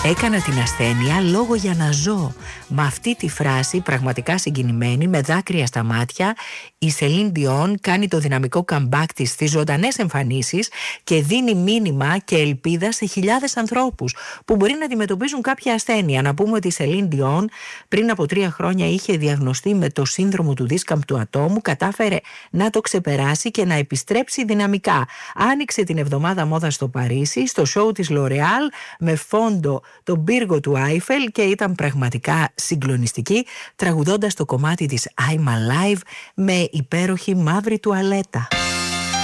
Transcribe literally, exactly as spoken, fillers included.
Έκανα την ασθένεια λόγο για να ζω. Με αυτή τη φράση, πραγματικά συγκινημένη, με δάκρυα στα μάτια, η Σελίν Διόν κάνει το δυναμικό comeback της στις ζωντανές εμφανίσεις και δίνει μήνυμα και ελπίδα σε χιλιάδες ανθρώπους που μπορεί να αντιμετωπίζουν κάποια ασθένεια. Να πούμε ότι η Σελίν Διόν πριν από τρία χρόνια είχε διαγνωστεί με το σύνδρομο του δίσκαμπτου ατόμου, κατάφερε να το ξεπεράσει και να επιστρέψει δυναμικά. Άνοιξε την εβδομάδα μόδα στο Παρίσι, στο σόου της L'Oréal, με φόντο τον πύργο του Άιφελ και ήταν πραγματικά συγκλονιστική, τραγουδώντας το κομμάτι της I'm Alive με υπέροχη μαύρη τουαλέτα.